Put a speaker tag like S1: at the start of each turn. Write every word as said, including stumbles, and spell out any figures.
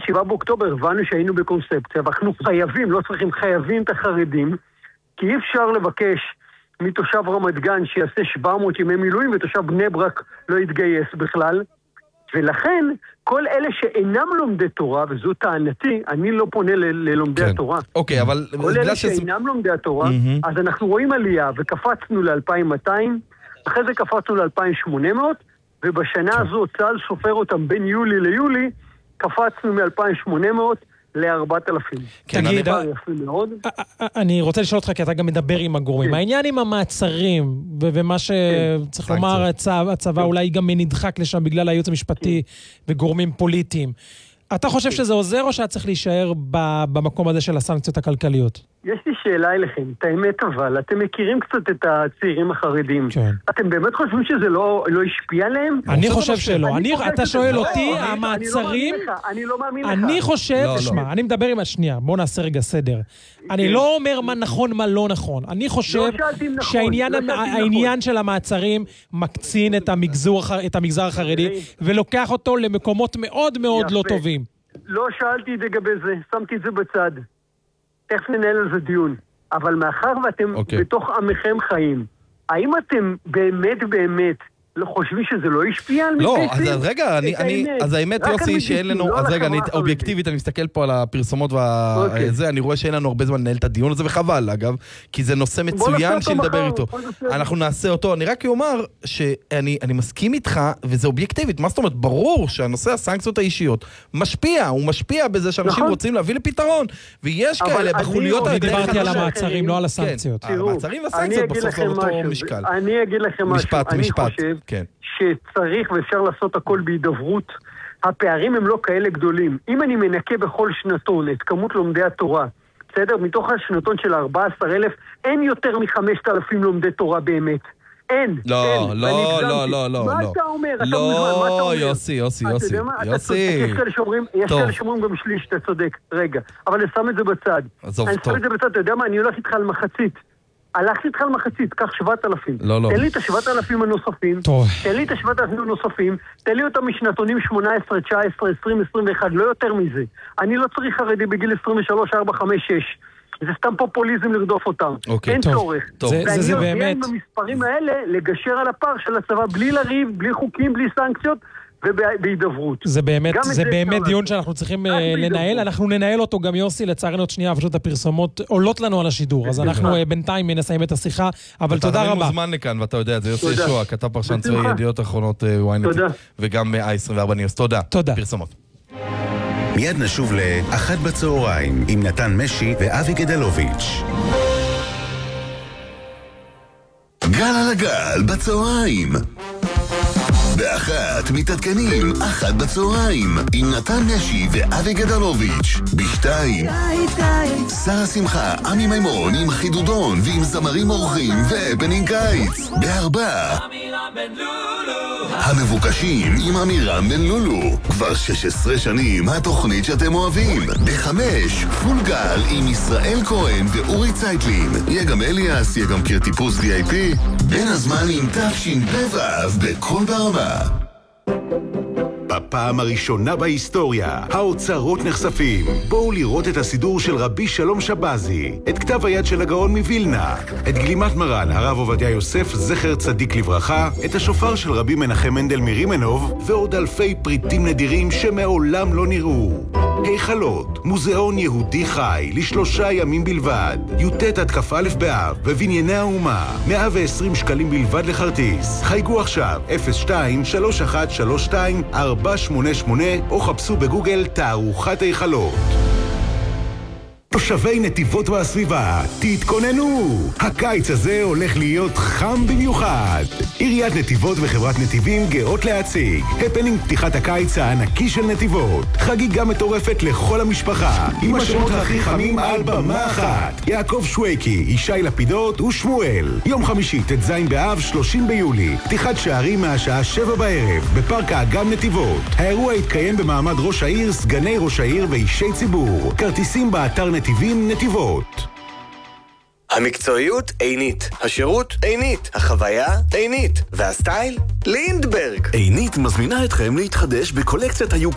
S1: שבעה באוקטובר הבנו שהיינו בקונספציה, ואנחנו חייבים, לא צריכים, חייבים את החרדים, כי אי אפשר לבקש מתושב רמת גן שיעשה שבע מאות ימי מילואים, ותושב בני ברק לא יתגייס בכלל. ולכן, כל אלה שאינם לומדי תורה, וזו טענתי, אני לא פונה ל- ללומדי
S2: כן.
S1: התורה.
S2: אוקיי, אבל...
S1: כל אלה שאינם לומדי התורה,
S2: Mm-hmm.
S1: אז אנחנו רואים עלייה, וקפצנו ל-אלפיים ומאתיים, אחרי זה קפצנו ל-אלפיים ושמונה מאות, ובשנה
S2: כן.
S1: הזו צה"ל סופר אותם בין יולי ליולי, קפצנו מ-אלפיים ושמונה מאות ל-ארבעת אלפים.
S3: תגיד, אני רוצה לשאול אותך, כי אתה גם מדבר עם הגורמים. העניין עם המעצרים, ומה שצריך לומר, הצבא אולי גם נדחק לשם בגלל הייעוץ המשפטי וגורמים פוליטיים. אתה חושב שזה עוזר או שאת צריך להישאר במקום הזה של הסנקציות הכלכליות?
S1: יש לי שאלה אליכם, את האמת אבל, אתם מכירים קצת את הצעירים החרדים.
S3: כן.
S1: אתם באמת חושבים שזה לא, לא השפיע עליהם?
S3: אני חושב שלא. אני, אתה שואל אותי, המעצרים...
S1: אני לא מאמין לך.
S3: אני חושב, שמע, אני מדבר עם השנייה, בוא נעשה רגע סדר. אני לא אומר מה נכון, מה לא נכון. אני חושב שהעניין של המעצרים מקצין את המגזר החרדי, ולוקח אותו למקומות מאוד מאוד לא טובים.
S1: לא שאלתי את זה לגבי זה, שמתי את זה בצד. תכף ננהל על זה דיון. אבל מאחר ואתם okay. בתוך עמכם חיים, האם אתם באמת באמת לא חושבים שזה לא השפיע על
S2: לא,
S1: מתגייסים?
S2: אז רגע, אני, אני, אז האמת יוסי שאין לנו,
S1: לא
S2: אז רגע, אני אובייקטיבית, אני מסתכל פה על הפרסומות וזה, אני רואה שאין לנו הרבה זמן לנהל את הדיון הזה, וחבל אגב, כי זה נושא מצוין שנדבר איתו. אנחנו נעשה אותו, אני רק אומר שאני אני מסכים איתך, וזה אובייקטיבית, מה זאת אומרת? ברור שהנושא הסנקציות האישיות משפיע, הוא משפיע בזה שאנשים רוצים להביא לפתרון, ויש כאלה בחוליות...
S3: אני דיברתי על המעצרים, לא על הסנקציות.
S2: המעצרים והסנקציות בסוף לא אותו משקל.
S1: אני אגיד לכם משהו, אני חושב
S2: כן.
S1: שצריך ואפשר לעשות הכל בהידברות. הפערים הם לא כאלה גדולים. אם אני מנקה בכל שנתון את כמות לומדי התורה, בסדר? מתוך השנתון של ארבעה עשר אלף, אין יותר מ-חמשת אלפים לומדי תורה באמת. אין.
S2: לא,
S1: אין.
S2: לא, לא, לא, לא.
S1: מה אתה אומר?
S2: לא, יוסי, יוסי, יוסי. יוסי.
S1: יש כאלה שאומרים גם שליש, אתה צודק. רגע, אבל אני שם את זה בצד.
S2: עזוב,
S1: אני
S2: טוב.
S1: שם את זה בצד, אתה יודע מה? אני הולך איתך על מחצית. הלכתי איתך למחצית, קח שבעת אלפים.
S2: לא, לא.
S1: תן לי את השבעת אלפים הנוספים.
S3: טוב.
S1: תן לי את השבעת אלפים הנוספים. תן לי אותם משנתונים שמונה עשרה, תשע עשרה, עשרים, עשרים ואחת, לא יותר מזה. אני לא צריך חרדי בגיל עשרים ושלוש, ארבע, חמש, שש. זה סתם פופוליזם לרדוף אותם.
S2: אוקיי,
S1: אין
S2: טוב.
S1: צורך.
S2: טוב.
S3: זה, זה, זה
S1: ואני יודע
S3: באמת...
S1: עם המספרים האלה לגשר על הפער של הצבא, בלי לריב, בלי חוקים, בלי סנקציות, ובהידברות.
S3: זה באמת, זה
S1: זה
S3: באמת דיון שאנחנו צריכים לנהל. אנחנו ננהל אותו גם יוסי, לצערנו עוד שנייה, פשוט הפרסומות עולות לנו על השידור, אז אנחנו בינתיים נסיים את השיחה, אבל תודה רבה.
S2: אתה מוזמן לכאן, ואתה יודע, זה יוסי ישוע, כתב פרשן צבאי ידיעות אחרונות וויינט, וגם ה-עשרים וארבע ניוס. תודה.
S3: תודה.
S2: פרסומות.
S4: מיד נשוב לאחת בצהריים עם נתן משי ואבי גדלוביץ'. גל על הגל בצהריים. באחת מתעדכנים, אחת בצהריים, עם נתן משי ואבי גדלוביץ'. בשתיים, שרה שמחה, עמי מימון עם חידודון ועם זמרים אורחים והפנינג קיץ. בארבע, המבוקשים עם אמירם בן לולו. כבר שש עשרה שנים התוכנית שאתם אוהבים. בחמש, פול גל עם ישראל כהן ואורי צייטלין. יהיה גם אליאס, יהיה גם קיר טיפוס וי איי פי. בין הזמן עם תפשין בבב בכל ברמה. בפעם הראשונה בהיסטוריה, האוצרות נחשפים. בואו לראות את הסידור של רבי שלום שבזי, את כתב היד של הגאון מווילנה, את גלימת מרן, הרב עובדיה יוסף, זכר צדיק לברכה, את השופר של רבי מנחם מנדל מרימנוב, ועוד אלפי פריטים נדירים שמעולם לא נראו. היכלות, מוזיאון יהודי חי, לשלושה ימים בלבד. י"ט עד כ"א באב, בבנייני האומה. מאה ועשרים שקלים בלבד לכרטיס. חייגו עכשיו, אפס שתיים שלוש אחת שלוש שתיים ארבע שמונה שמונה, או חפשו בגוגל תערוכת היכלות. תושבי נתיבות והסביבה, תתכוננו! הקיץ הזה הולך להיות חם במיוחד. עיריית נתיבות וחברת נתיבים גאות להציג הפנינג פתיחת הקיץ הענקי של נתיבות. חגיגה מטורפת לכל המשפחה, עם השמות הכי חמים על במה אחת. יעקב שויקי, ישי לפידות ושמואל. יום חמישי, ט"ז באב, שלושים ביולי. פתיחת שערים מהשעה שבע בערב, בפארק האגם נתיבות. האירוע יתקיים במעמד ראש העיר, סגני ראש העיר ואישי ציבור. כרטיסים באתר נתיבים נתיבות.
S5: המקצועיות עינית, השירות עינית, החוויה עינית, והסטייל לינדברג.
S6: עינית מזמינה אתכם להתחדש בקולקציית היוקרה